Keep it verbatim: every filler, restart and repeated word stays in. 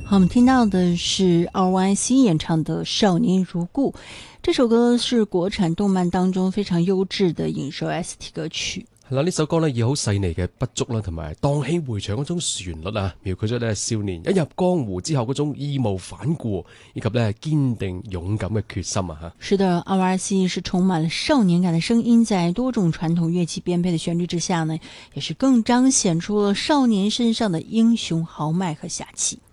好，我们听到的是 R Y C 演唱的《少年如故》，这首歌是國產動漫當中非常優質的影視 S T 歌曲。 係啦，呢首歌呢以好細膩嘅筆觸啦，同埋蕩氣迴腸嗰種旋律啊，描繪咗呢少年一入江湖之後嗰種義無反顧以及呢堅定勇敢嘅決心啊！嚇， 是的 ，R Y C 是充滿了少年感的聲音，在多種傳統樂器編配的旋律之下呢，也是更彰顯出了少年身上的英雄豪邁和俠氣。